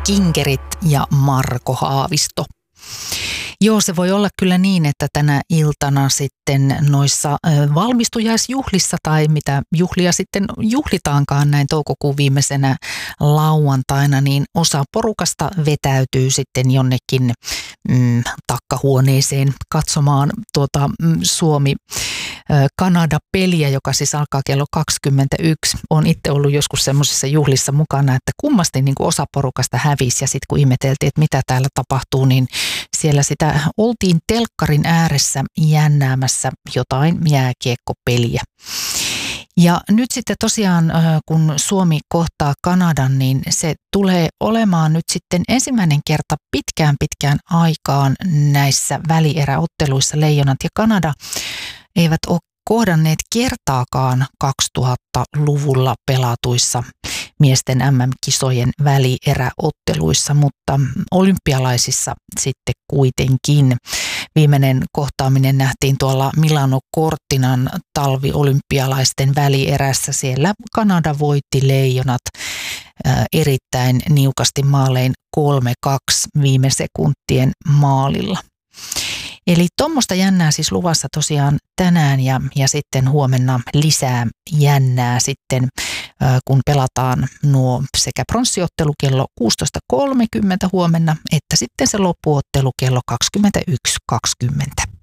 Kinkerit ja Marko Haavisto. Joo, se voi olla kyllä niin, että tänä iltana sitten noissa valmistujaisjuhlissa tai mitä juhlia sitten juhlitaankaan näin toukokuun viimeisenä lauantaina, niin osa porukasta vetäytyy sitten jonnekin takkahuoneeseen katsomaan Suomi-Kanada-peliä, joka siis alkaa kello 21. Olen itse ollut joskus semmoisissa juhlissa mukana, että kummasti niin kuin osa porukasta hävisi ja sitten kun ihmeteltiin, että mitä täällä tapahtuu, niin siellä sitä oltiin telkkarin ääressä jännäämässä jotain jääkiekkopeliä. Ja nyt sitten tosiaan, kun Suomi kohtaa Kanadan, niin se tulee olemaan nyt sitten ensimmäinen kerta pitkään aikaan näissä välieräotteluissa. Leijonat ja Kanada eivät ole kohdanneet kertaakaan 2000-luvulla pelatuissa miesten MM-kisojen välieräotteluissa, mutta olympialaisissa sitten kuitenkin. Viimeinen kohtaaminen nähtiin tuolla Milano Cortinan talviolympialaisten välierässä. Siellä Kanada voitti leijonat erittäin niukasti maalein 3-2 viime sekuntien maalilla. Eli tuommoista jännää siis luvassa tosiaan tänään ja sitten huomenna lisää jännää sitten, kun pelataan nuo sekä pronssiottelu kello 16.30 huomenna, että sitten se loppuottelu kello 21.20.